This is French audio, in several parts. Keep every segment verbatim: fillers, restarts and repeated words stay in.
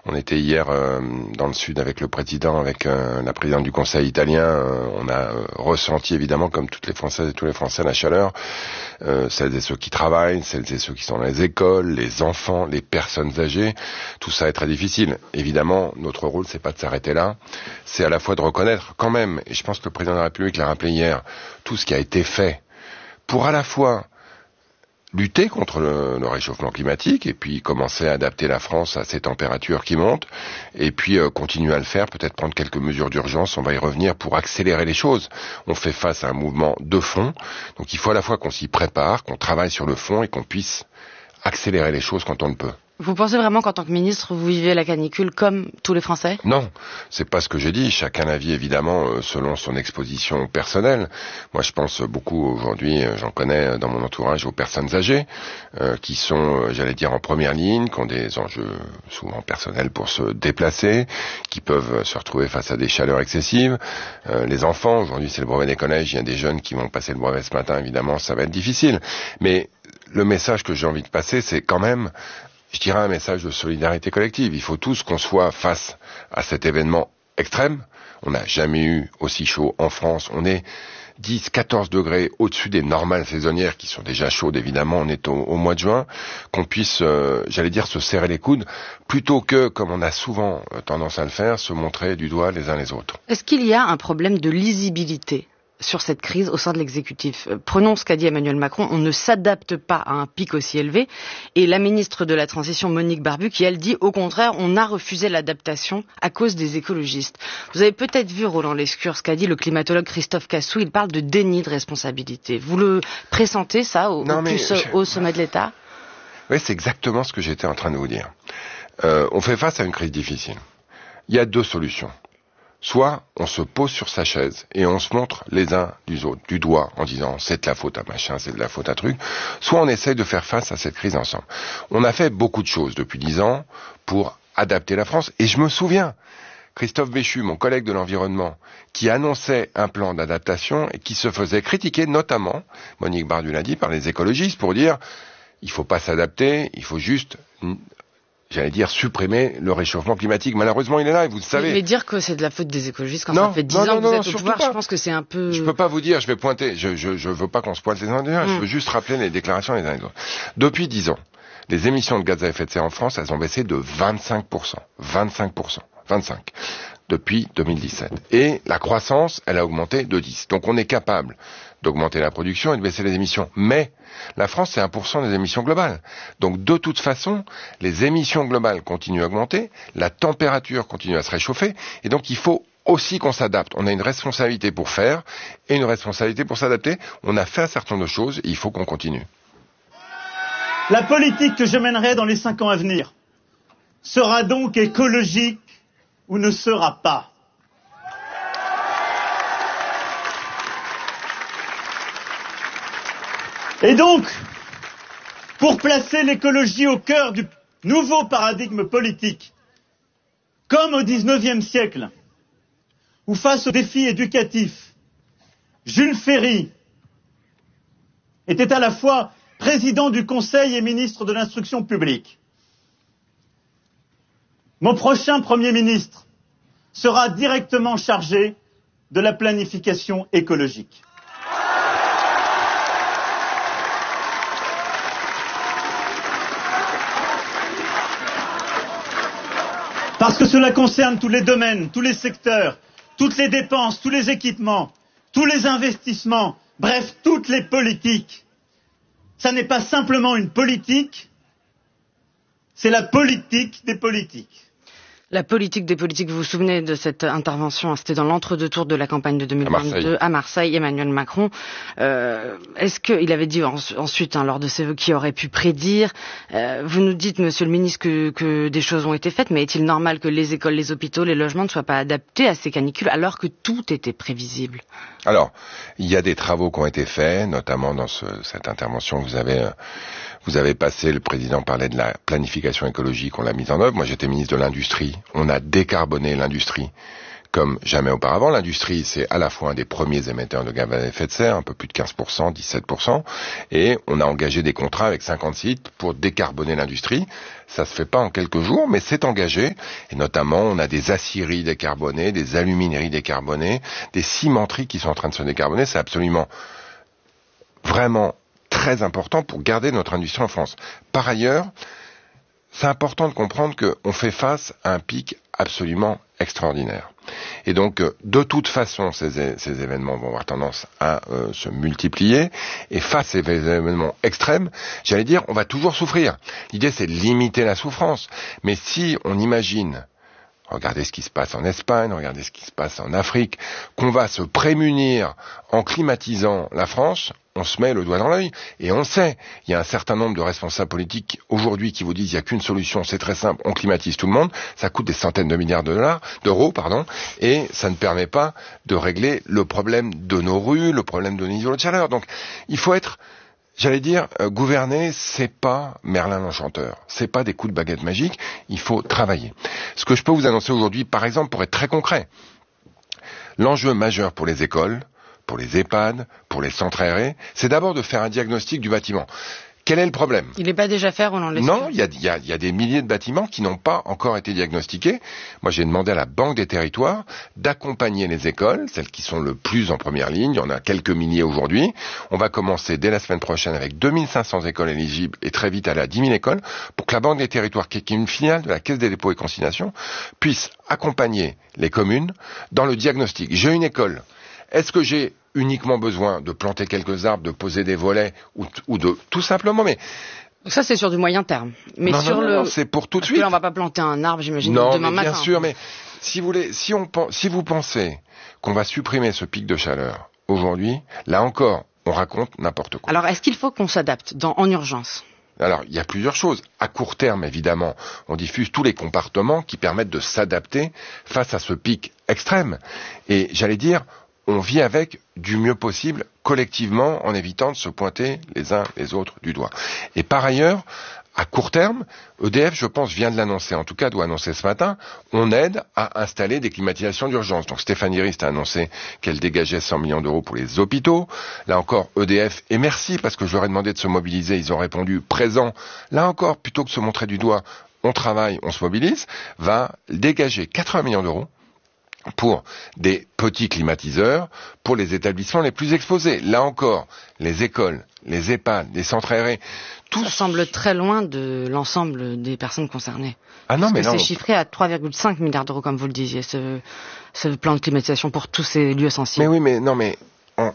On était hier euh, dans le sud avec le président, avec euh, la présidente du Conseil italien. Euh, on a euh, ressenti évidemment, comme toutes les Françaises et tous les Français, la chaleur. Euh, celles et ceux qui travaillent, celles et ceux qui sont dans les écoles, les enfants, les personnes âgées. Tout ça est très difficile. Évidemment, notre rôle, c'est pas de s'arrêter là. C'est à la fois de reconnaître quand même, et je pense que le président de la République l'a rappelé hier, tout ce qui a été fait pour à la fois lutter contre le, le réchauffement climatique et puis commencer à adapter la France à ces températures qui montent et puis euh, continuer à le faire, peut-être prendre quelques mesures d'urgence, on va y revenir pour accélérer les choses. On fait face à un mouvement de fond, donc il faut à la fois qu'on s'y prépare, qu'on travaille sur le fond et qu'on puisse accélérer les choses quand on le peut. Vous pensez vraiment qu'en tant que ministre, vous vivez la canicule comme tous les Français ? Non, c'est pas ce que j'ai dit. Chacun a vie évidemment selon son exposition personnelle. Moi, je pense beaucoup aujourd'hui, j'en connais dans mon entourage, aux personnes âgées euh, qui sont, j'allais dire, en première ligne, qui ont des enjeux souvent personnels pour se déplacer, qui peuvent se retrouver face à des chaleurs excessives. Euh, les enfants, aujourd'hui, c'est le brevet des collèges. Il y a des jeunes qui vont passer le brevet ce matin. Évidemment, ça va être difficile. Mais le message que j'ai envie de passer, c'est quand même, je dirais, un message de solidarité collective. Il faut tous qu'on soit face à cet événement extrême. On n'a jamais eu aussi chaud en France. On est dix, quatorze degrés au-dessus des normales saisonnières qui sont déjà chaudes, évidemment. On est au, au mois de juin. Qu'on puisse, euh, j'allais dire, se serrer les coudes plutôt que, comme on a souvent tendance à le faire, se montrer du doigt les uns les autres. Est-ce qu'il y a un problème de lisibilité sur cette crise au sein de l'exécutif? Prenons ce qu'a dit Emmanuel Macron, on ne s'adapte pas à un pic aussi élevé. Et la ministre de la Transition, Monique Barbu, qui elle dit, au contraire, on a refusé l'adaptation à cause des écologistes. Vous avez peut-être vu, Roland Lescure, ce qu'a dit le climatologue Christophe Cassou, il parle de déni de responsabilité. Vous le pressentez, ça, au, non, au plus je... au sommet de l'État? Oui, c'est exactement ce que j'étais en train de vous dire. Euh, on fait face à une crise difficile. Il y a deux solutions. Soit on se pose sur sa chaise et on se montre les uns du autres, du doigt, en disant c'est de la faute à machin, c'est de la faute à truc. Soit on essaye de faire face à cette crise ensemble. On a fait beaucoup de choses depuis dix ans pour adapter la France. Et je me souviens, Christophe Béchu, mon collègue de l'environnement, qui annonçait un plan d'adaptation et qui se faisait critiquer, notamment, Monique Barbu l'a dit, par les écologistes pour dire il faut pas s'adapter, il faut juste, j'allais dire, supprimer le réchauffement climatique. Malheureusement, il est là et vous le savez. Mais dire que c'est de la faute des écologistes quand non, ça fait dix ans non, que vous non, êtes au pouvoir, pas. Je pense que c'est un peu... Je peux pas vous dire, je vais pointer, je, je, je veux pas qu'on se pointe les uns les autres, mm. je veux juste rappeler les déclarations les uns les autres. Depuis dix ans, les émissions de gaz à effet de serre en France, elles ont baissé de vingt-cinq pour cent. vingt-cinq pour cent. vingt-cinq. Depuis deux mille dix-sept. Et la croissance, elle a augmenté de dix. Donc on est capable d'augmenter la production et de baisser les émissions. Mais la France, c'est un pour cent des émissions globales. Donc de toute façon, les émissions globales continuent à augmenter, la température continue à se réchauffer, et donc il faut aussi qu'on s'adapte. On a une responsabilité pour faire et une responsabilité pour s'adapter. On a fait un certain nombre de choses et il faut qu'on continue. La politique que je mènerai dans les cinq ans à venir sera donc écologique ou ne sera pas. Et donc, pour placer l'écologie au cœur du nouveau paradigme politique, comme au dix-neuvième siècle, où face aux défis éducatifs, Jules Ferry était à la fois président du Conseil et ministre de l'Instruction publique. Mon prochain Premier ministre sera directement chargé de la planification écologique. Parce que cela concerne tous les domaines, tous les secteurs, toutes les dépenses, tous les équipements, tous les investissements, bref, toutes les politiques. Ça n'est pas simplement une politique, c'est la politique des politiques. La politique des politiques, vous vous souvenez de cette intervention, c'était dans l'entre-deux tours de la campagne de deux mille vingt-deux à Marseille, à Marseille Emmanuel Macron. Euh, est-ce qu'il avait dit en, ensuite, hein, lors de ses vœux, qu'il aurait pu prédire euh, Vous nous dites, monsieur le ministre, que, que des choses ont été faites, mais est-il normal que les écoles, les hôpitaux, les logements ne soient pas adaptés à ces canicules alors que tout était prévisible? Alors, il y a des travaux qui ont été faits, notamment dans ce, cette intervention que vous avez... Euh, Vous avez passé, le président parlait de la planification écologique, on l'a mise en œuvre. Moi, j'étais ministre de l'Industrie. On a décarboné l'industrie comme jamais auparavant. L'industrie, c'est à la fois un des premiers émetteurs de gaz à effet de serre, un peu plus de quinze pour cent, dix-sept pour cent, et on a engagé des contrats avec cinquante sites pour décarboner l'industrie. Ça se fait pas en quelques jours, mais c'est engagé, et notamment on a des aciéries décarbonées, des alumineries décarbonées, des cimenteries qui sont en train de se décarboner. C'est absolument vraiment très important pour garder notre industrie en France. Par ailleurs, c'est important de comprendre qu'on fait face à un pic absolument extraordinaire. Et donc, de toute façon, ces, ces événements vont avoir tendance à euh, se multiplier. Et face à ces événements extrêmes, j'allais dire, on va toujours souffrir. L'idée, c'est de limiter la souffrance. Mais si on imagine, regardez ce qui se passe en Espagne, regardez ce qui se passe en Afrique, qu'on va se prémunir en climatisant la France, on se met le doigt dans l'œil, et on sait, il y a un certain nombre de responsables politiques aujourd'hui qui vous disent il n'y a qu'une solution, c'est très simple, on climatise tout le monde, ça coûte des centaines de milliards de dollars, d'euros, pardon, et ça ne permet pas de régler le problème de nos rues, le problème de nos niveaux de chaleur. Donc, il faut être, j'allais dire, euh, gouverner, c'est pas Merlin l'Enchanteur, c'est pas des coups de baguette magique, il faut travailler. Ce que je peux vous annoncer aujourd'hui, par exemple, pour être très concret, l'enjeu majeur pour les écoles, pour les EHPAD, pour les centres aérés, c'est d'abord de faire un diagnostic du bâtiment. Quel est le problème ? Il n'est pas déjà fait, Roland Lescure ? Non, il y a, y, a, y a des milliers de bâtiments qui n'ont pas encore été diagnostiqués. Moi, j'ai demandé à la Banque des Territoires d'accompagner les écoles, celles qui sont le plus en première ligne. Il y en a quelques milliers aujourd'hui. On va commencer dès la semaine prochaine avec deux mille cinq cents écoles éligibles et très vite aller à dix mille écoles pour que la Banque des Territoires, qui est une filiale de la Caisse des dépôts et consignations, puisse accompagner les communes dans le diagnostic. J'ai une école. Est-ce que j'ai uniquement besoin de planter quelques arbres, de poser des volets ou, ou de tout simplement, mais ça c'est sur du moyen terme. Mais non, sur non, le, non, c'est pour tout de Parce suite. que là, on va pas planter un arbre, j'imagine, non, demain mais matin. bien sûr, mais si vous voulez, si on si vous pensez qu'on va supprimer ce pic de chaleur aujourd'hui, là encore, on raconte n'importe quoi. Alors, est-ce qu'il faut qu'on s'adapte dans, en urgence ? Alors, il y a plusieurs choses. À court terme, évidemment, on diffuse tous les comportements qui permettent de s'adapter face à ce pic extrême. Et j'allais dire, on vit avec du mieux possible, collectivement, en évitant de se pointer les uns les autres du doigt. Et par ailleurs, à court terme, E D F, je pense, vient de l'annoncer, en tout cas doit annoncer ce matin, on aide à installer des climatisations d'urgence. Donc Stéphanie Rist a annoncé qu'elle dégageait cent millions d'euros pour les hôpitaux. Là encore, E D F, et merci, parce que je leur ai demandé de se mobiliser, ils ont répondu présent. Là encore, plutôt que de se montrer du doigt, on travaille, on se mobilise, va dégager quatre-vingts millions d'euros pour des petits climatiseurs, pour les établissements les plus exposés. Là encore, les écoles, les EHPAD, les centres aérés, tout ça semble très loin de l'ensemble des personnes concernées. Ah non, mais non, c'est on... chiffré à trois virgule cinq milliards d'euros, comme vous le disiez, ce, ce plan de climatisation pour tous ces lieux sensibles. Mais oui, mais non, mais on...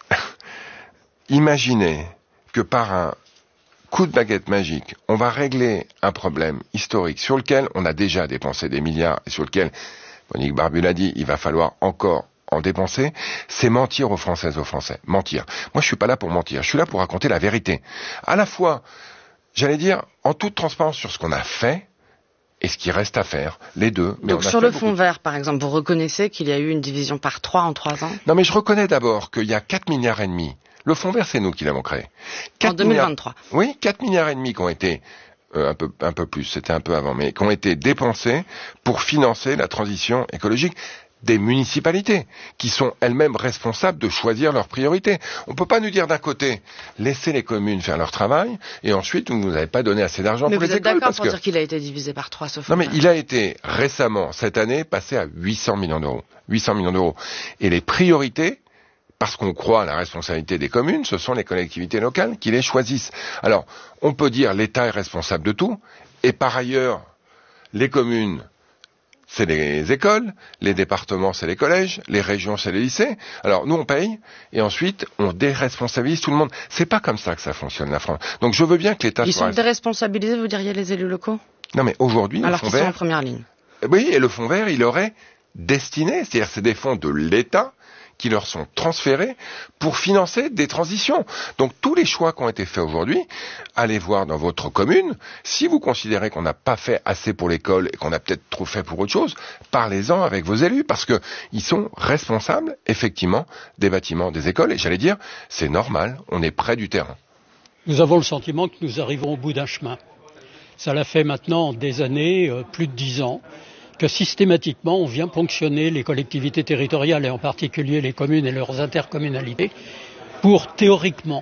imaginez que par un coup de baguette magique, on va régler un problème historique sur lequel on a déjà dépensé des milliards et sur lequel Monique Barbu l'a dit, il va falloir encore en dépenser, c'est mentir aux Françaises et aux Français. Mentir. Moi, je suis pas là pour mentir. Je suis là pour raconter la vérité. À la fois, j'allais dire, en toute transparence sur ce qu'on a fait et ce qui reste à faire. Les deux. Mais donc, sur le fonds vert, par exemple, vous reconnaissez qu'il y a eu une division par trois en trois ans ? Non, mais je reconnais d'abord qu'il y a quatre milliards et demi. Le fonds vert, c'est nous qui l'avons créé. En deux mille vingt-trois. Milliards... Oui, quatre milliards et demi qui ont été Euh, un peu un peu plus, c'était un peu avant, mais qui ont été dépensés pour financer la transition écologique des municipalités, qui sont elles-mêmes responsables de choisir leurs priorités. On ne peut pas nous dire d'un côté, laissez les communes faire leur travail, et ensuite vous ne nous avez pas donné assez d'argent mais pour les écoles. Mais vous êtes d'accord pour que... dire qu'il a été divisé par trois, ce fonds Non, mais vert. il a été récemment, cette année, passé à huit cents millions d'euros. huit cents millions d'euros. Et les priorités, parce qu'on croit à la responsabilité des communes, ce sont les collectivités locales qui les choisissent. Alors, on peut dire l'État est responsable de tout, et par ailleurs, les communes, c'est les écoles, les départements, c'est les collèges, les régions, c'est les lycées. Alors, nous, on paye, et ensuite, on déresponsabilise tout le monde. C'est pas comme ça que ça fonctionne, la France. Donc, je veux bien que l'État Ils soit... sont déresponsabilisés, vous diriez, les élus locaux ? Non, mais aujourd'hui, Alors le fonds qu'ils vert... sont en première ligne. Oui, et le fonds vert, il aurait destiné, c'est-à-dire c'est des fonds de l'État qui leur sont transférés pour financer des transitions. Donc tous les choix qui ont été faits aujourd'hui, allez voir dans votre commune, si vous considérez qu'on n'a pas fait assez pour l'école et qu'on a peut-être trop fait pour autre chose, parlez-en avec vos élus, parce que ils sont responsables, effectivement, des bâtiments des écoles, et j'allais dire, c'est normal, on est près du terrain. Nous avons le sentiment que nous arrivons au bout d'un chemin. Ça l'a fait maintenant des années, euh, plus de dix ans. que systématiquement on vient ponctionner les collectivités territoriales et en particulier les communes et leurs intercommunalités pour théoriquement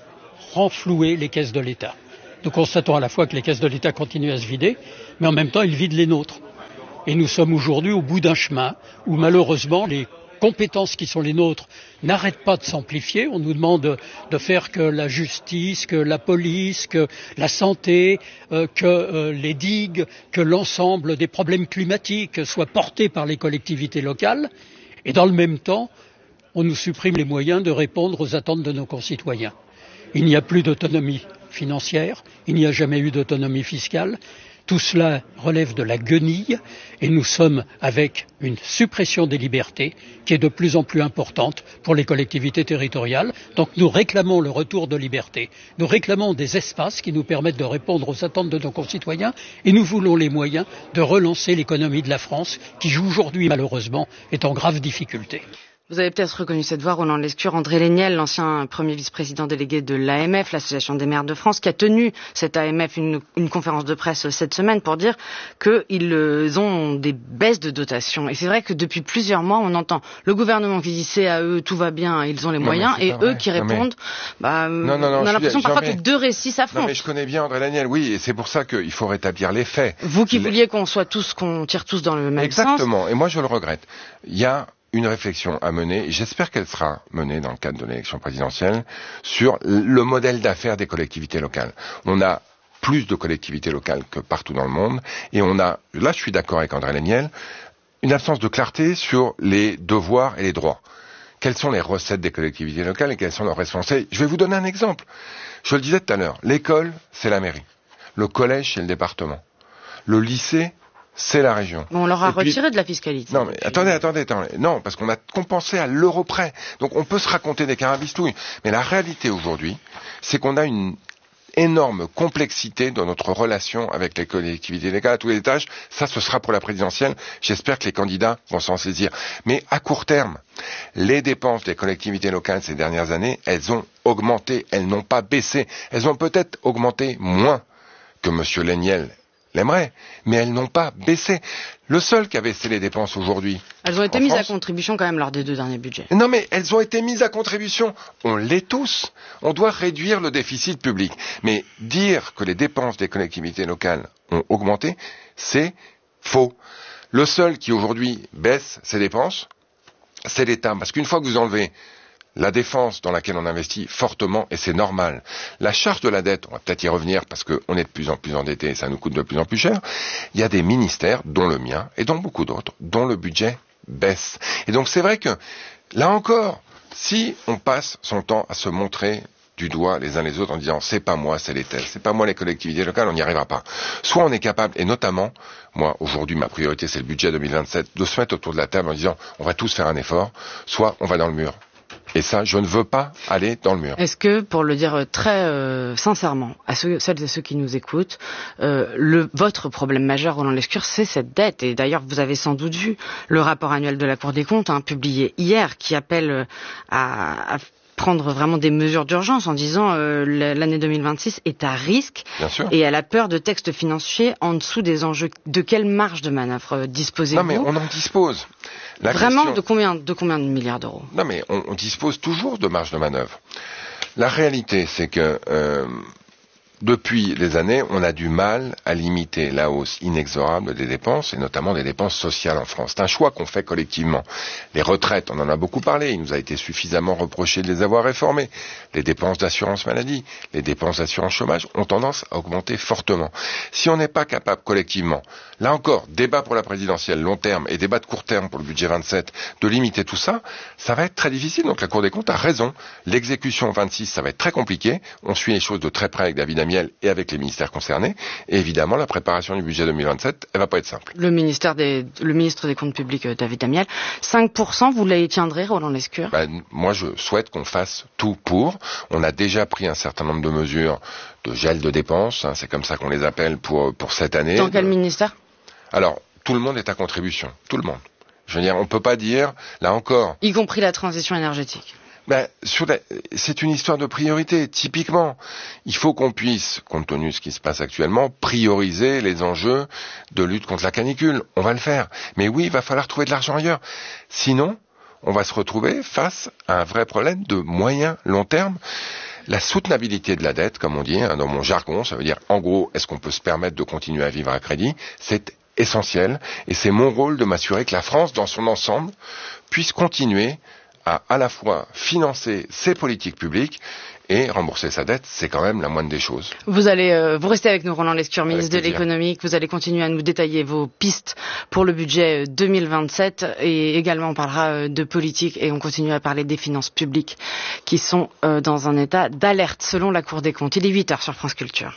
renflouer les caisses de l'État. Nous constatons à la fois que les caisses de l'État continuent à se vider, mais en même temps ils vident les nôtres. Et nous sommes aujourd'hui au bout d'un chemin où malheureusement les compétences qui sont les nôtres n'arrêtent pas de s'amplifier. On nous demande de faire que la justice, que la police, que la santé, euh, que euh, les digues, que l'ensemble des problèmes climatiques soient portés par les collectivités locales. Et dans le même temps, on nous supprime les moyens de répondre aux attentes de nos concitoyens. Il n'y a plus d'autonomie financière, il n'y a jamais eu d'autonomie fiscale. Tout cela relève de la guenille et nous sommes avec une suppression des libertés qui est de plus en plus importante pour les collectivités territoriales. Donc nous réclamons le retour de liberté, nous réclamons des espaces qui nous permettent de répondre aux attentes de nos concitoyens et nous voulons les moyens de relancer l'économie de la France qui aujourd'hui malheureusement est en grave difficulté. Vous avez peut-être reconnu cette voix, Roland Lescure, André Laignel, l'ancien premier vice-président délégué de l'A M F, l'Association des maires de France, qui a tenu cette A M F une, une conférence de presse cette semaine pour dire qu'ils ont des baisses de dotation. Et c'est vrai que depuis plusieurs mois, on entend le gouvernement qui dit c'est à eux, tout va bien, ils ont les non, moyens, et eux vrai. qui répondent, mais... bah, non, non, non, on a l'impression parfois que deux récits s'affrontent. Non, mais je connais bien André Laignel, oui, et c'est pour ça qu'il faut rétablir les faits. Vous qui les... vouliez qu'on soit tous, qu'on tire tous dans le même Exactement. sens. Exactement, et moi je le regrette. Il y a une réflexion à mener, et j'espère qu'elle sera menée dans le cadre de l'élection présidentielle, sur le modèle d'affaires des collectivités locales. On a plus de collectivités locales que partout dans le monde, et on a, là je suis d'accord avec André Laignel, une absence de clarté sur les devoirs et les droits. Quelles sont les recettes des collectivités locales et quelles sont leurs responsabilités? Je vais vous donner un exemple. Je le disais tout à l'heure, l'école, c'est la mairie. Le collège, c'est le département. Le lycée, c'est la région. Bon, on leur a et retiré puis... de la fiscalité. Non, mais puis... attendez, attendez, attendez. Non, parce qu'on a compensé à l'euro près. Donc on peut se raconter des carabistouilles. Mais la réalité aujourd'hui, c'est qu'on a une énorme complexité dans notre relation avec les collectivités locales à tous les étages. Ça, ce sera pour la présidentielle. J'espère que les candidats vont s'en saisir. Mais à court terme, les dépenses des collectivités locales ces dernières années, elles ont augmenté. Elles n'ont pas baissé. Elles ont peut-être augmenté moins que M. Laignel l'aimerait, mais elles n'ont pas baissé. Le seul qui a baissé les dépenses aujourd'hui... Elles ont été mises France, à contribution quand même lors des deux derniers budgets. Non, mais elles ont été mises à contribution. On l'est tous. On doit réduire le déficit public. Mais dire que les dépenses des collectivités locales ont augmenté, c'est faux. Le seul qui aujourd'hui baisse ses dépenses, c'est l'État. Parce qu'une fois que vous enlevez la défense dans laquelle on investit fortement, et c'est normal. La charge de la dette, on va peut-être y revenir parce qu'on est de plus en plus endetté et ça nous coûte de plus en plus cher. Il y a des ministères, dont le mien et dont beaucoup d'autres, dont le budget baisse. Et donc c'est vrai que, là encore, si on passe son temps à se montrer du doigt les uns les autres en disant c'est pas moi, c'est les tels, c'est pas moi les collectivités locales, on n'y arrivera pas. Soit on est capable, et notamment, moi aujourd'hui ma priorité c'est le budget deux mille vingt-sept, de se mettre autour de la table en disant on va tous faire un effort, soit on va dans le mur. Et ça, je ne veux pas aller dans le mur. Est-ce que, pour le dire très euh, sincèrement, à ceux, celles et ceux qui nous écoutent, euh, le, votre problème majeur, Roland Lescure, c'est cette dette. Et d'ailleurs, vous avez sans doute vu le rapport annuel de la Cour des comptes, hein, publié hier, qui appelle à... à prendre vraiment des mesures d'urgence en disant euh, l'année deux mille vingt-six est à risque. Bien sûr. Et elle a peur de textes financiers en dessous des enjeux. De quelle marge de manœuvre euh, disposez-vous? Non mais on en dispose. La vraiment question... de combien de combien de milliards d'euros? Non mais on, on dispose toujours de marge de manœuvre. La réalité c'est que euh, depuis des années, on a du mal à limiter la hausse inexorable des dépenses, et notamment des dépenses sociales en France. C'est un choix qu'on fait collectivement. Les retraites, on en a beaucoup parlé, il nous a été suffisamment reproché de les avoir réformées. Les dépenses d'assurance maladie, les dépenses d'assurance chômage ont tendance à augmenter fortement. Si on n'est pas capable collectivement, là encore, débat pour la présidentielle long terme et débat de court terme pour le budget vingt-sept, de limiter tout ça, ça va être très difficile. Donc la Cour des comptes a raison. L'exécution vingt-six, ça va être très compliqué. On suit les choses de très près avec David Amiel et avec les ministères concernés. Et évidemment, la préparation du budget deux mille vingt-sept, elle va pas être simple. Le ministère des, le ministre des Comptes publics, David Amiel, cinq pour cent, vous les tiendrez, Roland Lescure? Ben, moi, je souhaite qu'on fasse tout pour. On a déjà pris un certain nombre de mesures de gel de dépenses, hein, c'est comme ça qu'on les appelle pour, pour cette année. Dans quel ministère? Alors, tout le monde est à contribution. Tout le monde. Je veux dire, on peut pas dire, là encore. Y compris la transition énergétique. Ben, sur la, c'est une histoire de priorité. Typiquement, il faut qu'on puisse, compte tenu de ce qui se passe actuellement, prioriser les enjeux de lutte contre la canicule. On va le faire. Mais oui, il va falloir trouver de l'argent ailleurs. Sinon, on va se retrouver face à un vrai problème de moyen long terme. La soutenabilité de la dette, comme on dit, hein, dans mon jargon, ça veut dire, en gros, est-ce qu'on peut se permettre de continuer à vivre à crédit? C'est essentiel. Et c'est mon rôle de m'assurer que la France, dans son ensemble, puisse continuer à à la fois financer ses politiques publiques et rembourser sa dette, c'est quand même la moindre des choses. Vous allez, euh, vous restez avec nous, Roland Lescure, ministre de l'économie. Vous allez continuer à nous détailler vos pistes pour le budget deux mille vingt-sept et également on parlera de politique et on continue à parler des finances publiques qui sont euh, dans un état d'alerte selon la Cour des comptes. Il est huit heures sur France Culture.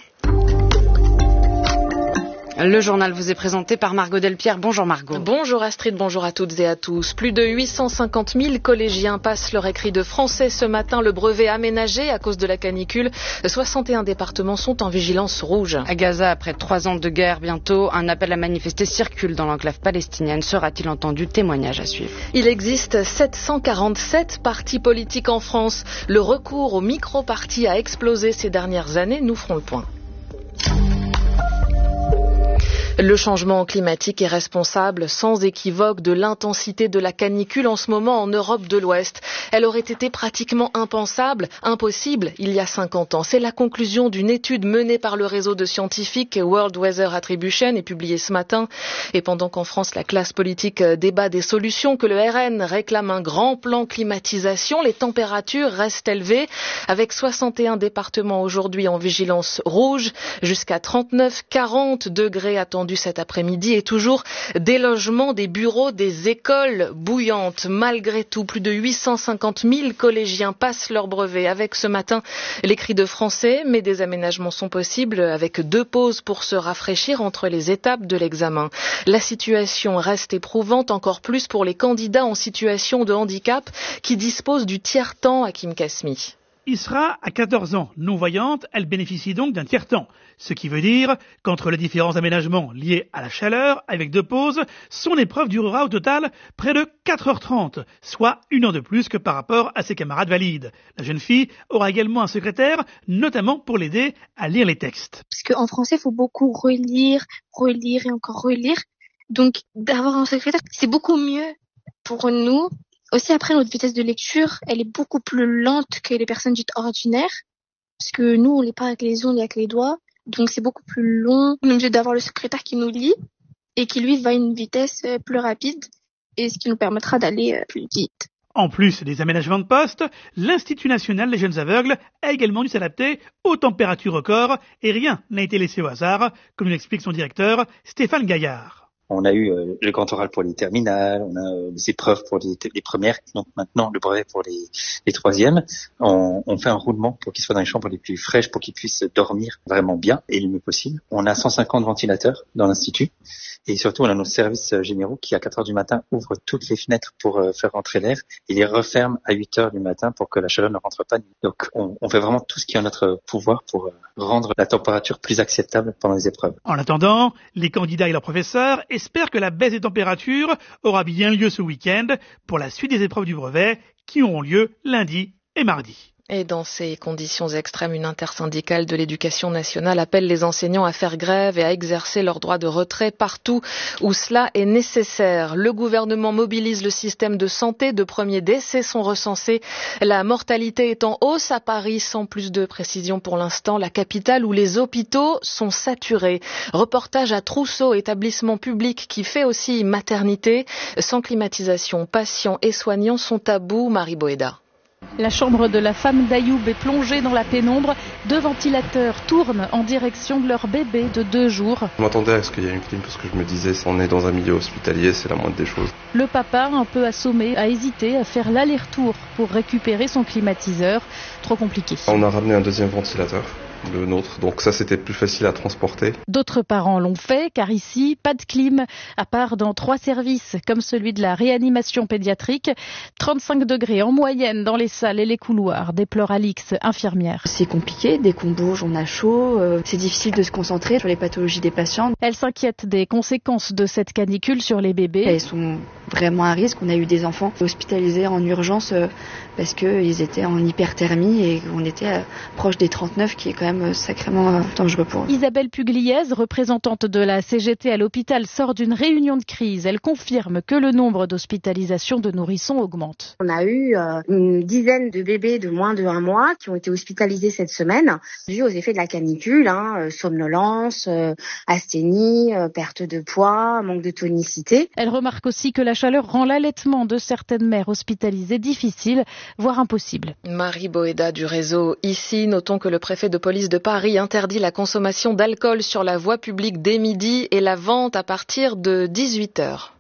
Le journal vous est présenté par Margot Delpierre. Bonjour Margot. Bonjour Astrid, bonjour à toutes et à tous. Plus de huit cent cinquante mille collégiens passent leur écrit de français ce matin. Le brevet aménagé à cause de la canicule. soixante et un départements sont en vigilance rouge. À Gaza, après trois ans de guerre, bientôt, un appel à manifester circule dans l'enclave palestinienne. Sera-t-il entendu? Témoignage à suivre. Il existe sept cent quarante-sept partis politiques en France. Le recours aux micro-partis a explosé ces dernières années. Nous ferons le point. Le changement climatique est responsable sans équivoque de l'intensité de la canicule en ce moment en Europe de l'Ouest. Elle aurait été pratiquement impensable, impossible il y a cinquante ans. C'est la conclusion d'une étude menée par le réseau de scientifiques World Weather Attribution et publiée ce matin. Et pendant qu'en France, la classe politique débat des solutions, que le R N réclame un grand plan climatisation, les températures restent élevées avec soixante et un départements aujourd'hui en vigilance rouge, jusqu'à trente-neuf à quarante degrés attendus cet après-midi et toujours des logements, des bureaux, des écoles bouillantes. Malgré tout, plus de huit cent cinquante mille collégiens passent leur brevet avec ce matin l'écrit de français, mais des aménagements sont possibles avec deux pauses pour se rafraîchir entre les étapes de l'examen. La situation reste éprouvante encore plus pour les candidats en situation de handicap qui disposent du tiers-temps à Kim Kasmi. Isra a quatorze ans, non-voyante, elle bénéficie donc d'un tiers-temps. Ce qui veut dire qu'entre les différents aménagements liés à la chaleur, avec deux pauses, son épreuve durera au total près de quatre heures trente, soit une heure de plus que par rapport à ses camarades valides. La jeune fille aura également un secrétaire, notamment pour l'aider à lire les textes. Parce qu'en français, il faut beaucoup relire, relire et encore relire. Donc d'avoir un secrétaire, c'est beaucoup mieux pour nous. Aussi, après, notre vitesse de lecture, elle est beaucoup plus lente que les personnes dites ordinaires. Parce que nous, on lit pas avec les ongles, avec les doigts. Donc, c'est beaucoup plus long. On est obligé d'avoir le secrétaire qui nous lit et qui, lui, va à une vitesse plus rapide et ce qui nous permettra d'aller plus vite. En plus des aménagements de poste, l'Institut national des jeunes aveugles a également dû s'adapter aux températures records et rien n'a été laissé au hasard, comme l'explique son directeur, Stéphane Gaillard. On a eu euh, le grand oral pour les terminales, on a euh, les épreuves pour les, les premières, donc maintenant le brevet pour les, les troisièmes. On, on fait un roulement pour qu'ils soient dans les chambres les plus fraîches, pour qu'ils puissent dormir vraiment bien et le mieux possible. On a cent cinquante ventilateurs dans l'institut et surtout on a nos services généraux qui à quatre heures du matin ouvrent toutes les fenêtres pour euh, faire rentrer l'air et les referment à huit heures du matin pour que la chaleur ne rentre pas. Donc on, on fait vraiment tout ce qui est en notre pouvoir pour euh, rendre la température plus acceptable pendant les épreuves. En attendant, les candidats et leurs professeurs espèrent que la baisse des températures aura bien lieu ce week-end pour la suite des épreuves du brevet qui auront lieu lundi et mardi. Et dans ces conditions extrêmes, une intersyndicale de l'éducation nationale appelle les enseignants à faire grève et à exercer leur droit de retrait partout où cela est nécessaire. Le gouvernement mobilise le système de santé. De premiers décès sont recensés. La mortalité est en hausse à Paris, sans plus de précision pour l'instant. La capitale où les hôpitaux sont saturés. Reportage à Trousseau, établissement public qui fait aussi maternité. Sans climatisation, patients et soignants sont à bout. Marie Boéda. La chambre de la femme d'Ayoub est plongée dans la pénombre. Deux ventilateurs tournent en direction de leur bébé de deux jours. Je m'attendais à ce qu'il y ait une clim parce que je me disais, on est dans un milieu hospitalier, c'est la moindre des choses. Le papa, un peu assommé, a hésité à faire l'aller-retour pour récupérer son climatiseur. Trop compliqué. On a ramené un deuxième ventilateur, le nôtre, donc ça c'était plus facile à transporter. D'autres parents l'ont fait car ici, pas de clim, à part dans trois services comme celui de la réanimation pédiatrique. trente-cinq degrés en moyenne dans les salles et les couloirs, déplore Alix, infirmière. C'est compliqué, dès qu'on bouge, on a chaud, euh, c'est difficile de se concentrer sur les pathologies des patients. Elle s'inquiète des conséquences de cette canicule sur les bébés. Elles sont vraiment à risque. On a eu des enfants hospitalisés en urgence parce qu'ils étaient en hyperthermie et on était proche des trente-neuf, qui est quand même sacrément dangereux pour eux. Isabelle Pugliese, représentante de la C G T à l'hôpital, sort d'une réunion de crise. Elle confirme que le nombre d'hospitalisations de nourrissons augmente. On a eu euh, une dizaine de bébés de moins de un mois qui ont été hospitalisés cette semaine, dû aux effets de la canicule, hein, somnolence, euh, asthénie, euh, perte de poids, manque de tonicité. Elle remarque aussi que la chaleur rend l'allaitement de certaines mères hospitalisées difficile, voire impossible. Marie Boéda du réseau Ici, notons que le préfet de police de Paris interdit la consommation d'alcool sur la voie publique dès midi et la vente à partir de dix-huit heures.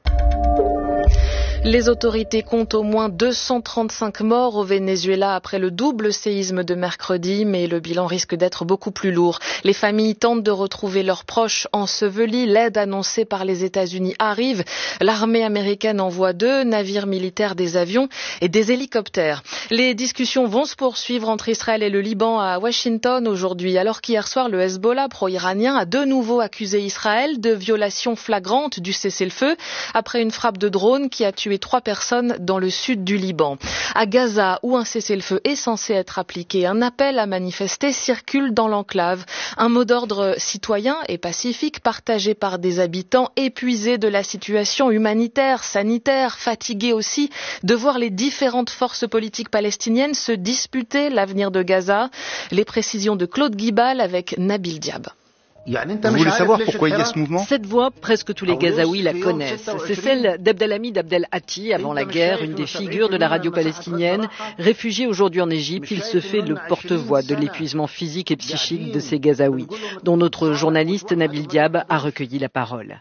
Les autorités comptent au moins deux cent trente-cinq morts au Venezuela après le double séisme de mercredi, mais le bilan risque d'être beaucoup plus lourd. Les familles tentent de retrouver leurs proches ensevelis. L'aide annoncée par les États-Unis arrive. L'armée américaine envoie deux navires militaires, des avions et des hélicoptères. Les discussions vont se poursuivre entre Israël et le Liban à Washington aujourd'hui, alors qu'hier soir, le Hezbollah pro-iranien a de nouveau accusé Israël de violation flagrante du cessez-le-feu après une frappe de drone qui a tué trois personnes dans le sud du Liban. À Gaza, où un cessez-le-feu est censé être appliqué, un appel à manifester circule dans l'enclave. Un mot d'ordre citoyen et pacifique partagé par des habitants épuisés de la situation humanitaire, sanitaire, fatigués aussi de voir les différentes forces politiques palestiniennes se disputer l'avenir de Gaza. Les précisions de Claude Guibal avec Nabil Diab. Vous voulez savoir pourquoi il y a ce mouvement ? Cette voix, presque tous les Gazaouis la connaissent. C'est celle d'Abdelhamid Abdel Hatti, avant la guerre, une des figures de la radio palestinienne. Réfugié aujourd'hui en Égypte, il se fait le porte-voix de l'épuisement physique et psychique de ces Gazaouis, dont notre journaliste Nabil Diab a recueilli la parole.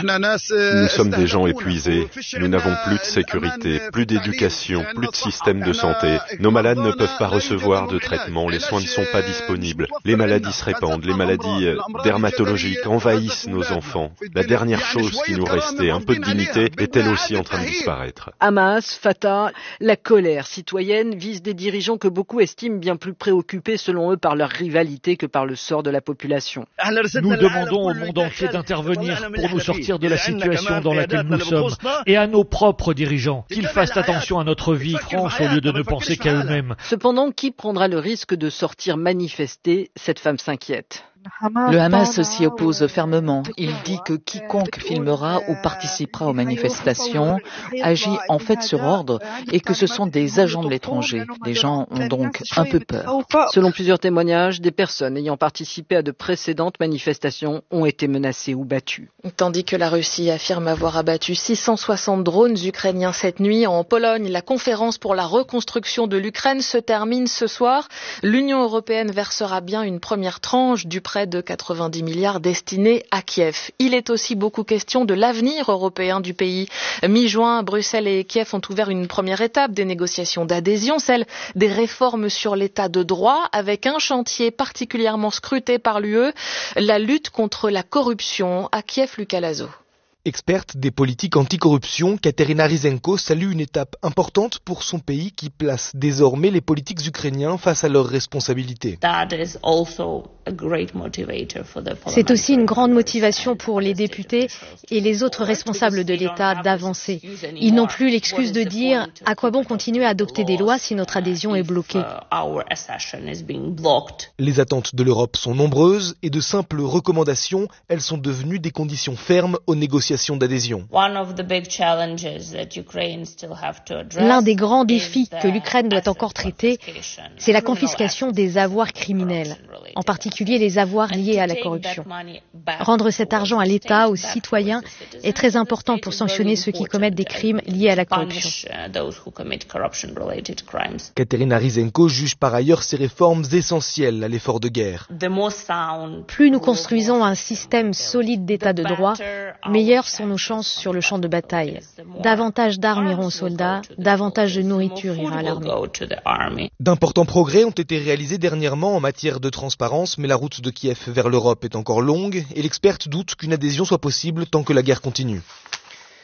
Nous sommes des gens épuisés. Nous n'avons plus de sécurité, plus d'éducation, plus de système de santé. Nos malades ne peuvent pas recevoir de traitement, les soins ne sont pas disponibles. Les maladies se répandent, les maladies euh, dermatologiques envahissent nos enfants. La dernière chose qui nous restait, un peu de dignité, est elle aussi en train de disparaître. Hamas, Fatah, la colère citoyenne vise des dirigeants que beaucoup estiment bien plus préoccupés selon eux par leur rivalité que par le sort de la population. Nous demandons au monde entier d'intervenir pour nous sortir de la situation dans laquelle nous sommes et à nos propres dirigeants qu'ils fassent attention à notre vie France au lieu de ne penser qu'à eux-mêmes. Cependant, qui prendra le risque de sortir manifester ? Cette femme s'inquiète. Le Hamas s'y oppose fermement. Il dit que quiconque filmera ou participera aux manifestations agit en fait sur ordre et que ce sont des agents de l'étranger. Les gens ont donc un peu peur. Selon plusieurs témoignages, des personnes ayant participé à de précédentes manifestations ont été menacées ou battues. Tandis que la Russie affirme avoir abattu six cent soixante drones ukrainiens cette nuit en Pologne, la conférence pour la reconstruction de l'Ukraine se termine ce soir. L'Union européenne versera bien une première tranche du près de quatre-vingt-dix milliards destinés à Kiev. Il est aussi beaucoup question de l'avenir européen du pays. Mi-juin, Bruxelles et Kiev ont ouvert une première étape des négociations d'adhésion, celle des réformes sur l'état de droit, avec un chantier particulièrement scruté par l'U E, la lutte contre la corruption. À Kiev, Lucas Lazo. Experte des politiques anticorruption, Katerina Rysenko salue une étape importante pour son pays qui place désormais les politiques ukrainiens face à leurs responsabilités. C'est aussi une grande motivation pour les députés et les autres responsables de l'État d'avancer. Ils n'ont plus l'excuse de dire « à quoi bon continuer à adopter des lois si notre adhésion est bloquée ?» Les attentes de l'Europe sont nombreuses et de simples recommandations, elles sont devenues des conditions fermes aux négociations d'adhésion. L'un des grands défis que l'Ukraine doit encore traiter, c'est la confiscation des avoirs criminels, en particulier les avoirs liés à la corruption. Rendre cet argent à l'État, aux citoyens, est très important pour sanctionner ceux qui commettent des crimes liés à la corruption. Katerina Rysenko juge par ailleurs ces réformes essentielles à l'effort de guerre. Plus nous construisons un système solide d'état de droit, meilleures sont nos chances sur le champ de bataille. Davantage d'armes iront aux soldats, davantage de nourriture ira à l'armée. D'importants progrès ont été réalisés dernièrement en matière de transparence, mais la route de Kiev vers l'Europe est encore longue et l'experte doute qu'une adhésion soit possible tant que la guerre continue.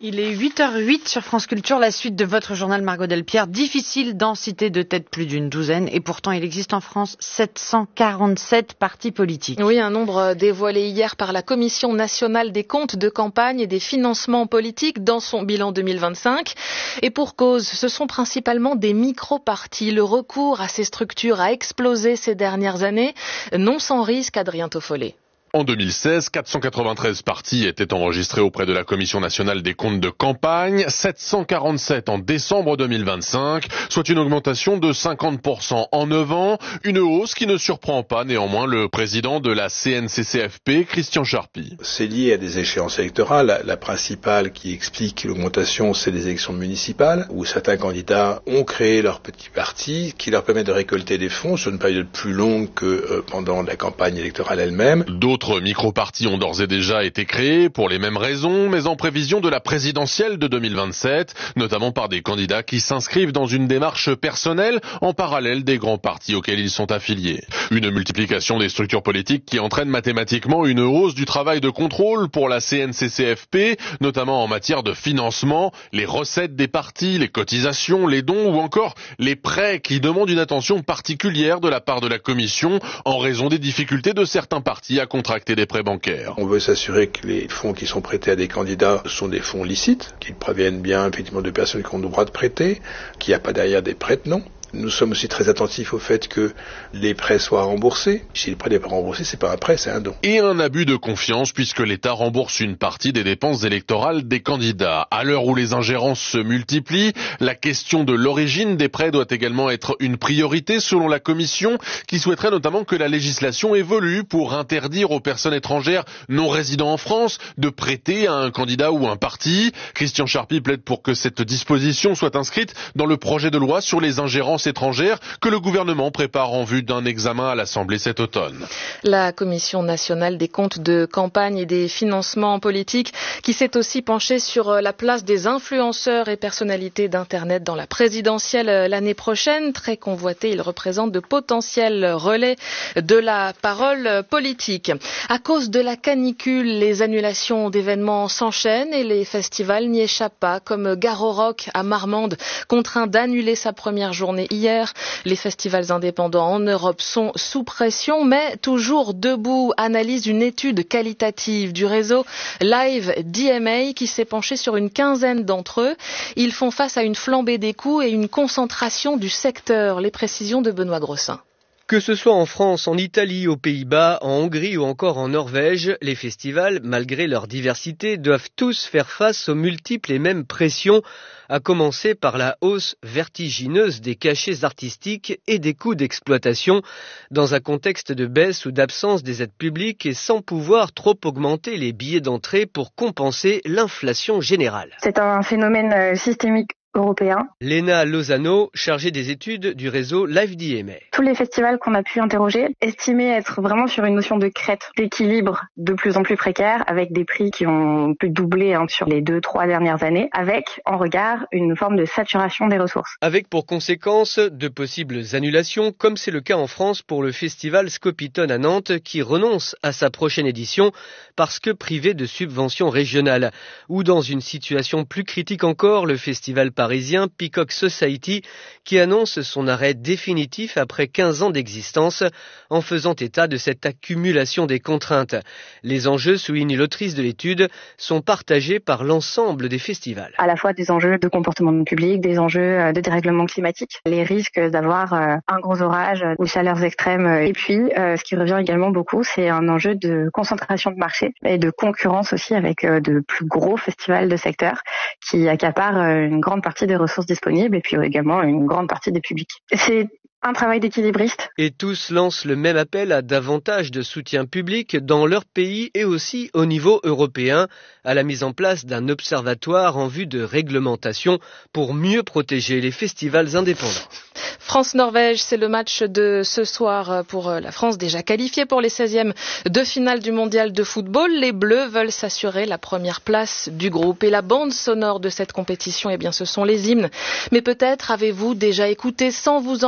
Il est huit heures huit sur France Culture, la suite de votre journal Margot Delpierre. Difficile d'en citer de tête plus d'une douzaine et pourtant il existe en France sept cent quarante-sept partis politiques. Oui, un nombre dévoilé hier par la Commission nationale des comptes de campagne et des financements politiques dans son bilan deux mille vingt-cinq. Et pour cause, ce sont principalement des micro-partis. Le recours à ces structures a explosé ces dernières années, non sans risque, Adrien Toffollet. En deux mille seize, quatre cent quatre-vingt-treize partis étaient enregistrés auprès de la Commission nationale des comptes de campagne, sept cent quarante-sept en décembre deux mille vingt-cinq, soit une augmentation de cinquante pour cent en neuf ans, une hausse qui ne surprend pas néanmoins le président de la C N C C F P, Christian Charpy. C'est lié à des échéances électorales. La, la principale qui explique l'augmentation, c'est les élections municipales, où certains candidats ont créé leur petit parti qui leur permet de récolter des fonds sur une période plus longue que euh, pendant la campagne électorale elle-même. D'autres D'autres micro-partis ont d'ores et déjà été créés pour les mêmes raisons, mais en prévision de la présidentielle de deux mille vingt-sept, notamment par des candidats qui s'inscrivent dans une démarche personnelle en parallèle des grands partis auxquels ils sont affiliés. Une multiplication des structures politiques qui entraîne mathématiquement une hausse du travail de contrôle pour la C N C C F P, notamment en matière de financement, les recettes des partis, les cotisations, les dons ou encore les prêts qui demandent une attention particulière de la part de la Commission en raison des difficultés de certains partis à contracter des prêts bancaires. On veut s'assurer que les fonds qui sont prêtés à des candidats sont des fonds licites, qu'ils proviennent bien effectivement de personnes qui ont le droit de prêter, qu'il n'y a pas derrière des prête-noms. Nous sommes aussi très attentifs au fait que les prêts soient remboursés. Si le prêt n'est pas remboursé, c'est pas un prêt, c'est un don. Et un abus de confiance puisque l'État rembourse une partie des dépenses électorales des candidats. À l'heure où les ingérences se multiplient, la question de l'origine des prêts doit également être une priorité selon la Commission qui souhaiterait notamment que la législation évolue pour interdire aux personnes étrangères non résidant en France de prêter à un candidat ou un parti. Christian Charpy plaide pour que cette disposition soit inscrite dans le projet de loi sur les ingérences étrangères que le gouvernement prépare en vue d'un examen à l'Assemblée cet automne. La Commission nationale des comptes de campagne et des financements politiques qui s'est aussi penchée sur la place des influenceurs et personnalités d'Internet dans la présidentielle l'année prochaine. Très convoité, ils représentent de potentiels relais de la parole politique. À cause de la canicule, les annulations d'événements s'enchaînent et les festivals n'y échappent pas, comme Garo Rock à Marmande, contraint d'annuler sa première journée hier. Les festivals indépendants en Europe sont sous pression, mais toujours debout, analyse une étude qualitative du réseau Live D M A qui s'est penché sur une quinzaine d'entre eux. Ils font face à une flambée des coûts et une concentration du secteur. Les précisions de Benoît Grossin. Que ce soit en France, en Italie, aux Pays-Bas, en Hongrie ou encore en Norvège, les festivals, malgré leur diversité, doivent tous faire face aux multiples et mêmes pressions, à commencer par la hausse vertigineuse des cachets artistiques et des coûts d'exploitation, dans un contexte de baisse ou d'absence des aides publiques et sans pouvoir trop augmenter les billets d'entrée pour compenser l'inflation générale. C'est un phénomène systémique européen. Léna Lozano, chargée des études du réseau Live D M A. Tous les festivals qu'on a pu interroger estimaient être vraiment sur une notion de crête, d'équilibre de plus en plus précaire, avec des prix qui ont plus doublé hein, sur les deux, trois dernières années, avec en regard une forme de saturation des ressources. Avec pour conséquence de possibles annulations, comme c'est le cas en France pour le festival Scopitone à Nantes, qui renonce à sa prochaine édition parce que privé de subventions régionales. Ou dans une situation plus critique encore, le festival parisien Peacock Society qui annonce son arrêt définitif après quinze ans d'existence en faisant état de cette accumulation des contraintes. Les enjeux, souligne l'autrice de l'étude, sont partagés par l'ensemble des festivals. À la fois des enjeux de comportement public, des enjeux de dérèglement climatique, les risques d'avoir un gros orage ou chaleurs extrêmes. Et puis, ce qui revient également beaucoup, c'est un enjeu de concentration de marché et de concurrence aussi avec de plus gros festivals de secteur qui accaparent une grande partie des ressources disponibles et puis également une grande partie des publics. C'est un travail d'équilibriste. Et tous lancent le même appel à davantage de soutien public dans leur pays et aussi au niveau européen, à la mise en place d'un observatoire en vue de réglementation pour mieux protéger les festivals indépendants. France-Norvège, c'est le match de ce soir pour la France, déjà qualifiée pour les seizièmes de finale du mondial de football. Les Bleus veulent s'assurer la première place du groupe. Et la bande sonore de cette compétition, eh bien, ce sont les hymnes. Mais peut-être avez-vous déjà écouté sans vous en rendre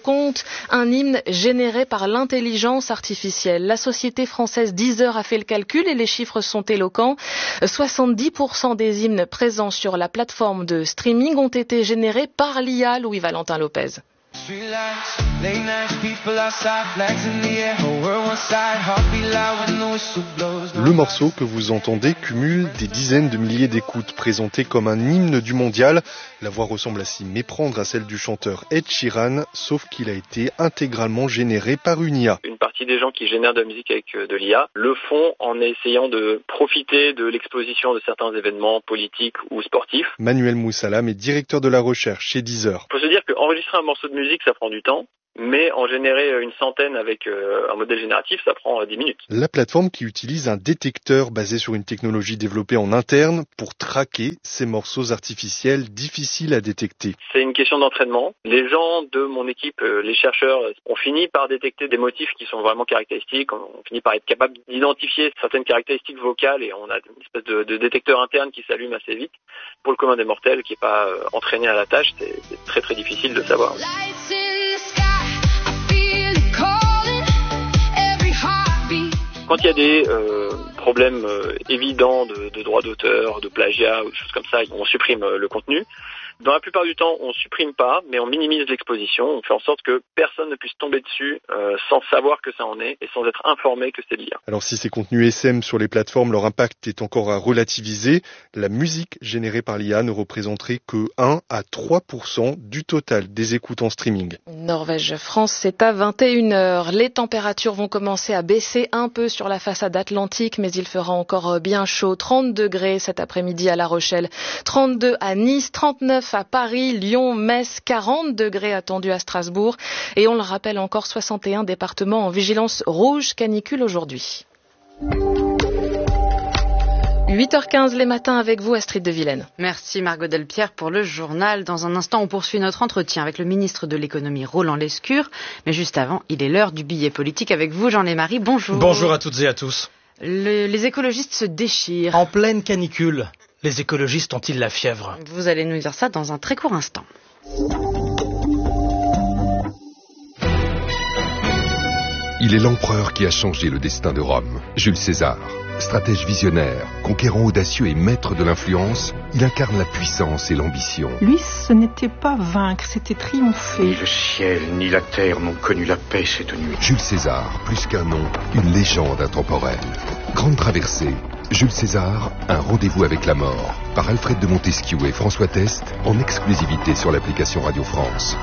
compte un hymne généré par l'intelligence artificielle. La société française Deezer a fait le calcul et les chiffres sont éloquents. soixante-dix pour cent des hymnes présents sur la plateforme de streaming ont été générés par l'I A, Louis-Valentin Lopez. Le morceau que vous entendez cumule des dizaines de milliers d'écoutes, présenté comme un hymne du mondial. La voix ressemble à s'y méprendre à celle du chanteur Ed Sheeran, sauf qu'il a été intégralement généré par une I A. Une partie des gens qui génèrent de la musique avec de l'I A le font en essayant de profiter de l'exposition de certains événements politiques ou sportifs. Manuel Moussalam est directeur de la recherche chez Deezer. Il faut se dire qu'enregistrer un morceau de musique, ça prend du temps. Mais en générer une centaine avec euh, un modèle génératif, ça prend euh, dix minutes. La plateforme qui utilise un détecteur basé sur une technologie développée en interne pour traquer ces morceaux artificiels difficiles à détecter. C'est une question d'entraînement. Les gens de mon équipe, euh, les chercheurs, ont fini par détecter des motifs qui sont vraiment caractéristiques. On, on finit par être capable d'identifier certaines caractéristiques vocales et on a une espèce de, de détecteur interne qui s'allume assez vite. Pour le commun des mortels qui n'est pas euh, entraîné à la tâche, c'est, c'est très très difficile de savoir. Quand il y a des euh, problèmes euh, évidents de, de droit d'auteur, de plagiat ou des choses comme ça, on supprime euh, le contenu. Dans la plupart du temps, on supprime pas, mais on minimise l'exposition. On fait en sorte que personne ne puisse tomber dessus euh, sans savoir que ça en est et sans être informé que c'est de l'I A. Alors si ces contenus S M sur les plateformes, leur impact est encore à relativiser, la musique générée par l'I A ne représenterait que un à trois pour cent du total des écoutes en streaming. Norvège-France, c'est à vingt et une heures. Les températures vont commencer à baisser un peu sur la façade atlantique, mais il fera encore bien chaud. trente degrés cet après-midi à La Rochelle, trente-deux à Nice, trente-neuf à Paris, Lyon, Metz, quarante degrés attendus à Strasbourg. Et on le rappelle encore, soixante et un départements en vigilance rouge canicule aujourd'hui. huit heures quinze les matins avec vous, Astrid de Vilaine. Merci Margot Delpierre pour le journal. Dans un instant, on poursuit notre entretien avec le ministre de l'économie Roland Lescure. Mais juste avant, il est l'heure du billet politique avec vous, Jean Lémarie. Bonjour. Bonjour à toutes et à tous. Le, les écologistes se déchirent. En pleine canicule, les écologistes ont-ils la fièvre ? Vous allez nous dire ça dans un très court instant. Il est l'empereur qui a changé le destin de Rome, Jules César. Stratège visionnaire, conquérant audacieux et maître de l'influence, il incarne la puissance et l'ambition. Lui, ce n'était pas vaincre, c'était triompher. Ni le ciel, ni la terre n'ont connu la paix cette nuit. Jules César, plus qu'un nom, une légende intemporelle. Grande traversée, Jules César, un rendez-vous avec la mort, par Alfred de Montesquieu et François Test, en exclusivité sur l'application Radio France.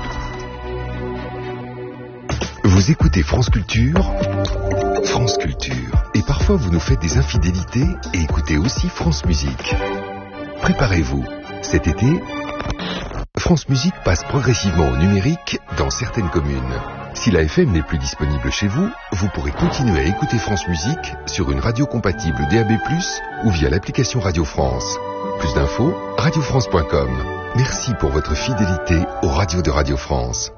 Vous écoutez France Culture, France Culture, et parfois vous nous faites des infidélités et écoutez aussi France Musique. Préparez-vous, cet été, France Musique passe progressivement au numérique dans certaines communes. Si la F M n'est plus disponible chez vous, vous pourrez continuer à écouter France Musique sur une radio compatible D A B plus, ou via l'application Radio France. Plus d'infos, radio france point com. Merci pour votre fidélité aux radios de Radio France.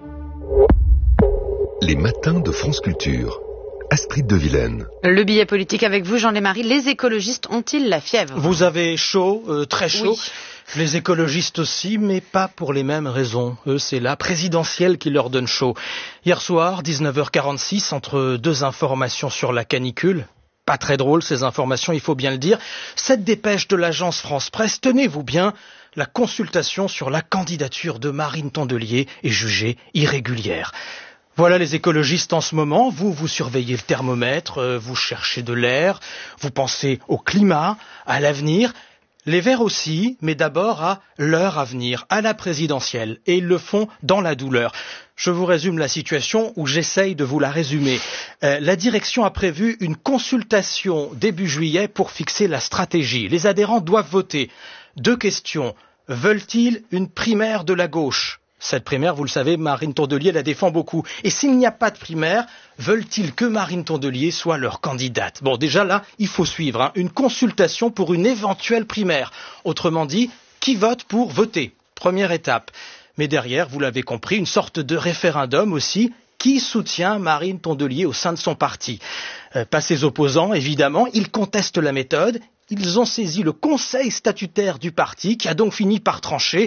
Les matins de France Culture. Astrid de Vilaine. Le billet politique avec vous, Jean Lémarie. Les écologistes ont-ils la fièvre ? Vous avez chaud, euh, très chaud. Oui. Les écologistes aussi, mais pas pour les mêmes raisons. Eux, c'est la présidentielle qui leur donne chaud. Hier soir, dix-neuf heures quarante-six, entre deux informations sur la canicule. Pas très drôle, ces informations, il faut bien le dire. Cette dépêche de l'agence France Presse, tenez-vous bien, la consultation sur la candidature de Marine Tondelier est jugée irrégulière. Voilà les écologistes en ce moment, vous, vous surveillez le thermomètre, euh, vous cherchez de l'air, vous pensez au climat, à l'avenir. Les Verts aussi, mais d'abord à leur avenir, à la présidentielle, et ils le font dans la douleur. Je vous résume la situation, ou j'essaye de vous la résumer. Euh, la direction a prévu une consultation début juillet pour fixer la stratégie. Les adhérents doivent voter. Deux questions. Veulent-ils une primaire de la gauche ? Cette primaire, vous le savez, Marine Tondelier la défend beaucoup. Et s'il n'y a pas de primaire, veulent-ils que Marine Tondelier soit leur candidate ? Bon, déjà là, il faut suivre hein, une consultation pour une éventuelle primaire. Autrement dit, qui vote pour voter ? Première étape. Mais derrière, vous l'avez compris, une sorte de référendum aussi. Qui soutient Marine Tondelier au sein de son parti ? euh, Pas ses opposants, évidemment. Ils contestent la méthode. Ils ont saisi le conseil statutaire du parti qui a donc fini par trancher.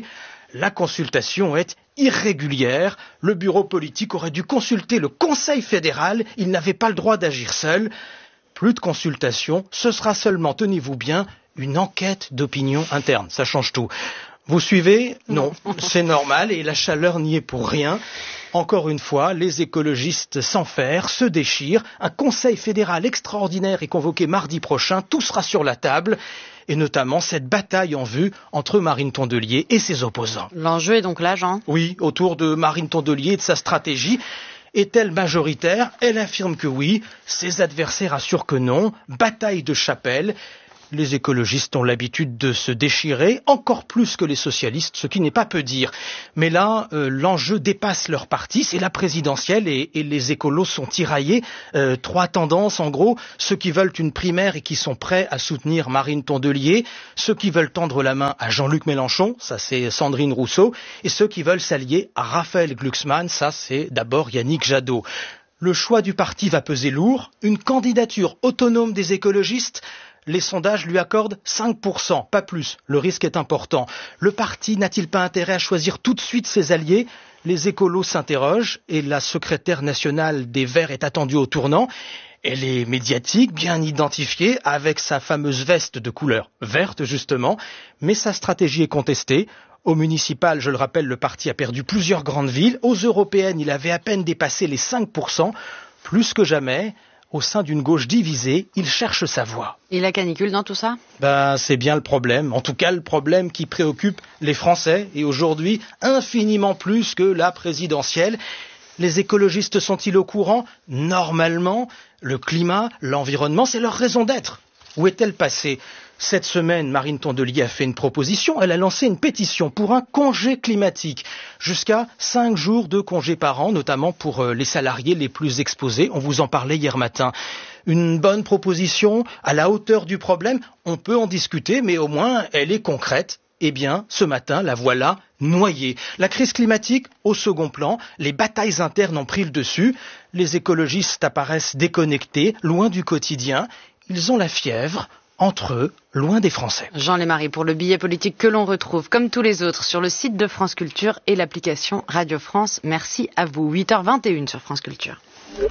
La consultation est irrégulière. Le bureau politique aurait dû consulter le Conseil fédéral. Il n'avait pas le droit d'agir seul. Plus de consultation, ce sera seulement, tenez-vous bien, une enquête d'opinion interne. Ça change tout. Vous suivez ? Non, c'est normal et la chaleur n'y est pour rien. Encore une fois, les écologistes s'enferment, se déchirent. Un conseil fédéral extraordinaire est convoqué mardi prochain. Tout sera sur la table. Et notamment cette bataille en vue entre Marine Tondelier et ses opposants. L'enjeu est donc là, Jean ? Oui, autour de Marine Tondelier et de sa stratégie. Est-elle majoritaire ? Elle affirme que oui. Ses adversaires assurent que non. Bataille de chapelle. Les écologistes ont l'habitude de se déchirer, encore plus que les socialistes, ce qui n'est pas peu dire. Mais là, euh, l'enjeu dépasse leur parti, c'est la présidentielle et, et les écolos sont tiraillés. Euh, trois tendances, en gros, ceux qui veulent une primaire et qui sont prêts à soutenir Marine Tondelier, ceux qui veulent tendre la main à Jean-Luc Mélenchon, ça c'est Sandrine Rousseau, et ceux qui veulent s'allier à Raphaël Glucksmann, ça c'est d'abord Yannick Jadot. Le choix du parti va peser lourd, une candidature autonome des écologistes. Les sondages lui accordent cinq pour cent, pas plus. Le risque est important. Le parti n'a-t-il pas intérêt à choisir tout de suite ses alliés ? Les écolos s'interrogent et la secrétaire nationale des Verts est attendue au tournant. Elle est médiatique, bien identifiée, avec sa fameuse veste de couleur verte justement, mais sa stratégie est contestée. Au municipal, je le rappelle, le parti a perdu plusieurs grandes villes. Aux européennes, il avait à peine dépassé les cinq pour cent. Plus que jamais, au sein d'une gauche divisée, il cherche sa voie. Et la canicule dans tout ça ? Ben, c'est bien le problème. En tout cas, le problème qui préoccupe les Français, et aujourd'hui, infiniment plus que la présidentielle. Les écologistes sont-ils au courant ? Normalement, le climat, l'environnement, c'est leur raison d'être. Où est-elle passée ? Cette semaine, Marine Tondelier a fait une proposition. Elle a lancé une pétition pour un congé climatique. Jusqu'à cinq jours de congé par an, notamment pour les salariés les plus exposés. On vous en parlait hier matin. Une bonne proposition à la hauteur du problème. On peut en discuter, mais au moins, elle est concrète. Eh bien, ce matin, la voilà noyée. La crise climatique au second plan. Les batailles internes ont pris le dessus. Les écologistes apparaissent déconnectés, loin du quotidien. Ils ont la fièvre. Entre eux, loin des Français. Jean Lémarie pour le billet politique que l'on retrouve, comme tous les autres, sur le site de France Culture et l'application Radio France. Merci à vous. huit heures vingt et une sur France Culture.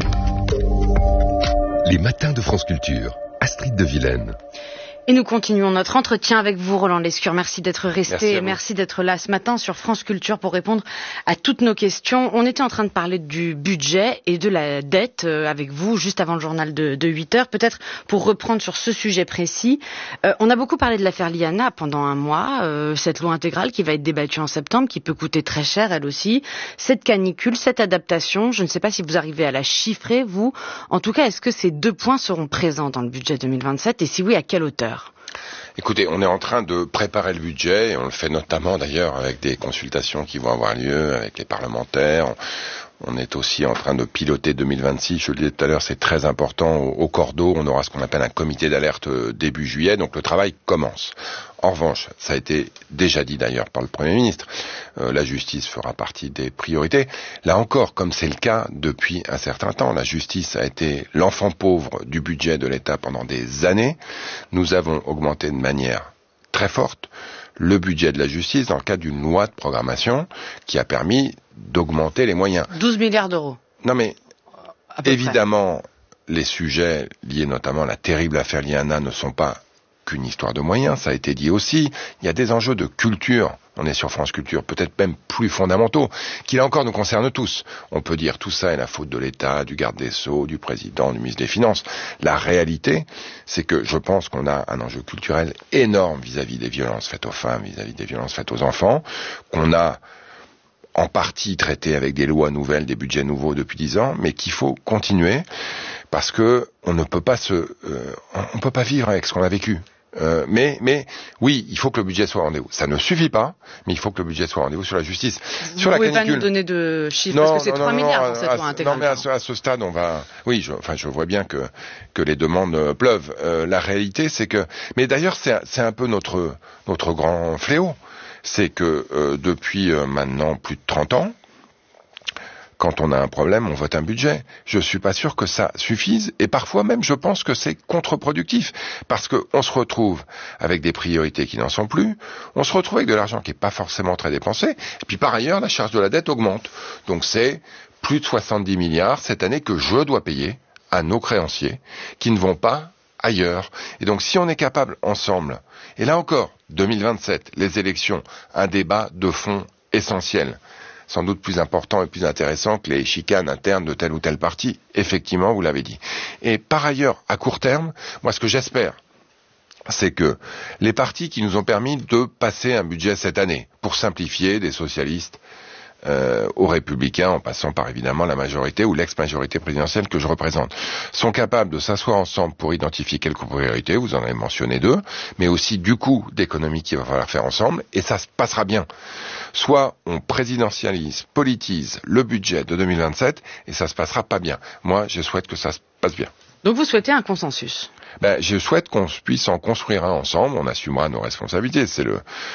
Les matins de France Culture. Astrid de Vilaine. Et nous continuons notre entretien avec vous, Roland Lescure. Merci d'être resté et merci d'être là ce matin sur France Culture pour répondre à toutes nos questions. On était en train de parler du budget et de la dette avec vous juste avant le journal de, de huit heures. Peut-être pour reprendre sur ce sujet précis, euh, on a beaucoup parlé de l'affaire Liana pendant un mois, euh, cette loi intégrale qui va être débattue en septembre, qui peut coûter très cher elle aussi. Cette canicule, cette adaptation, je ne sais pas si vous arrivez à la chiffrer, vous. En tout cas, est-ce que ces deux points seront présents dans le budget deux mille vingt-sept et si oui, à quelle hauteur ? Écoutez, on est en train de préparer le budget et on le fait notamment d'ailleurs avec des consultations qui vont avoir lieu avec les parlementaires. On est aussi en train de piloter deux mille vingt-six, je le disais tout à l'heure, c'est très important. Au cordeau, on aura ce qu'on appelle un comité d'alerte début juillet, donc le travail commence. En revanche, ça a été déjà dit d'ailleurs par le Premier ministre, euh, la justice fera partie des priorités. Là encore, comme c'est le cas depuis un certain temps, la justice a été l'enfant pauvre du budget de l'État pendant des années. Nous avons augmenté de manière très forte le budget de la justice dans le cadre d'une loi de programmation qui a permis d'augmenter les moyens. douze milliards d'euros. Non mais, évidemment, près. Les sujets liés notamment à la terrible affaire Liana ne sont pas qu'une histoire de moyens, ça a été dit aussi. Il y a des enjeux de culture, on est sur France Culture, peut-être même plus fondamentaux, qui là encore nous concernent tous. On peut dire tout ça est la faute de l'État, du garde des Sceaux, du président, du ministre des Finances. La réalité, c'est que je pense qu'on a un enjeu culturel énorme vis-à-vis des violences faites aux femmes, vis-à-vis des violences faites aux enfants, qu'on a en partie traité avec des lois nouvelles, des budgets nouveaux depuis dix ans, mais qu'il faut continuer parce que on ne peut pas se, euh, on peut pas vivre avec ce qu'on a vécu. Euh, mais, mais, oui, il faut que le budget soit au rendez-vous. Ça ne suffit pas, mais il faut que le budget soit au rendez-vous sur la justice. Vous sur ne la pouvez canicule, pas nous donner de chiffres, non, parce que c'est non, trois non, milliards non, pour cette à, loi intégrale. Non, mais à ce, à ce stade, on va, oui, je, enfin, je vois bien que, que les demandes pleuvent. Euh, la réalité, c'est que, mais d'ailleurs, c'est, c'est un peu notre, notre grand fléau. C'est que, euh, depuis euh, maintenant plus de trente ans, quand on a un problème, on vote un budget. Je suis pas sûr que ça suffise, et parfois même, je pense que c'est contre-productif, parce que on se retrouve avec des priorités qui n'en sont plus, on se retrouve avec de l'argent qui est pas forcément très dépensé, et puis par ailleurs, la charge de la dette augmente. Donc c'est plus de soixante-dix milliards cette année que je dois payer à nos créanciers, qui ne vont pas ailleurs. Et donc si on est capable ensemble, et là encore, deux mille vingt-sept, les élections, un débat de fond essentiel, sans doute plus important et plus intéressant que les chicanes internes de tel ou tel parti, effectivement, vous l'avez dit. Et par ailleurs, à court terme, moi ce que j'espère, c'est que les partis qui nous ont permis de passer un budget cette année, pour simplifier, des socialistes Euh, aux Républicains, en passant par évidemment la majorité ou l'ex-majorité présidentielle que je représente, sont capables de s'asseoir ensemble pour identifier quelques priorités, vous en avez mentionné deux, mais aussi du coup d'économie qu'il va falloir faire ensemble, et ça se passera bien. Soit on présidentialise, politise le budget de deux mille vingt-sept, et ça se passera pas bien. Moi, je souhaite que ça se passe bien. Donc vous souhaitez un consensus ? Ben, je souhaite qu'on puisse en construire un ensemble, on assumera nos responsabilités, c'est le